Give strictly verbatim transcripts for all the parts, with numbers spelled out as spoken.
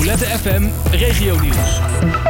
Nicolette F M Regionieuws.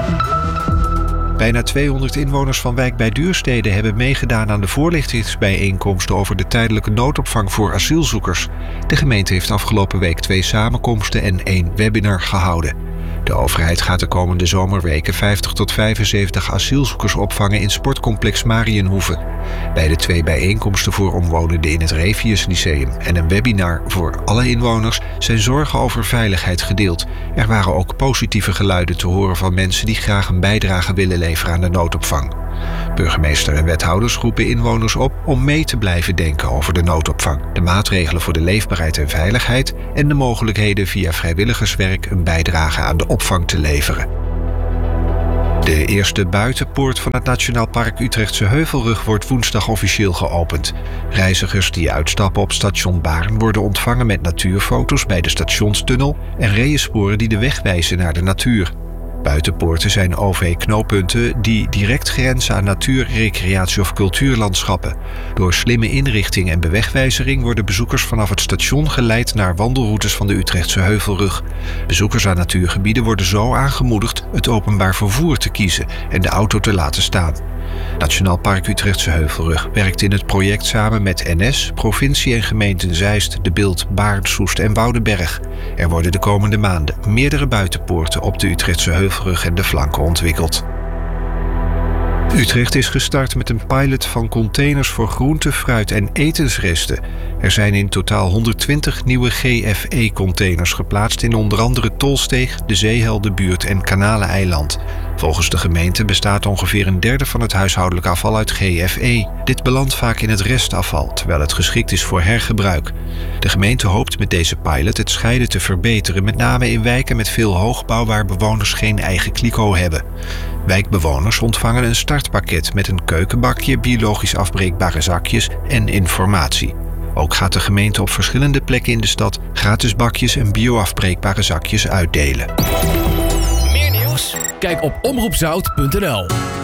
Bijna tweehonderd inwoners van Wijk bij Duurstede hebben meegedaan aan de voorlichtingsbijeenkomsten over de tijdelijke noodopvang voor asielzoekers. De gemeente heeft afgelopen week twee samenkomsten en één webinar gehouden. De overheid gaat de komende zomerweken vijftig tot vijfenzeventig asielzoekers opvangen in sportcomplex Mariënhoeve. Bij de twee bijeenkomsten voor omwonenden in het Revius Lyceum en een webinar voor alle inwoners zijn zorgen over veiligheid gedeeld. Er waren ook positieve geluiden te horen van mensen die graag een bijdrage willen leveren aan de noodopvang. Burgemeester en wethouders roepen inwoners op om mee te blijven denken over de noodopvang, de maatregelen voor de leefbaarheid en veiligheid en de mogelijkheden via vrijwilligerswerk een bijdrage aan de opvang te leveren. De eerste buitenpoort van het Nationaal Park Utrechtse Heuvelrug wordt woensdag officieel geopend. Reizigers die uitstappen op station Baarn worden ontvangen met natuurfoto's bij de stationstunnel en reënsporen die de weg wijzen naar de natuur. Buitenpoorten zijn O V-knooppunten die direct grenzen aan natuur, recreatie of cultuurlandschappen. Door slimme inrichting en bewegwijzering worden bezoekers vanaf het station geleid naar wandelroutes van de Utrechtse Heuvelrug. Bezoekers aan natuurgebieden worden zo aangemoedigd het openbaar vervoer te kiezen en de auto te laten staan. Nationaal Park Utrechtse Heuvelrug werkt in het project samen met N S, provincie en gemeenten Zeist, De Bilt, Baarn, Soest en Woudenberg. Er worden de komende maanden meerdere buitenpoorten op de Utrechtse Heuvelrug en de flanken ontwikkeld. Utrecht is gestart met een pilot van containers voor groente, fruit en etensresten. Er zijn in totaal honderdtwintig nieuwe G F E-containers geplaatst in onder andere Tolsteeg, de Zeeheldenbuurt en Kanaleneiland. Volgens de gemeente bestaat ongeveer een derde van het huishoudelijk afval uit G F E. Dit belandt vaak in het restafval, terwijl het geschikt is voor hergebruik. De gemeente hoopt met deze pilot het scheiden te verbeteren, met name in wijken met veel hoogbouw waar bewoners geen eigen kliko hebben. Wijkbewoners ontvangen een startpakket met een keukenbakje, biologisch afbreekbare zakjes en informatie. Ook gaat de gemeente op verschillende plekken in de stad gratis bakjes en bioafbreekbare zakjes uitdelen. Meer nieuws? Kijk op omroep zout punt n l.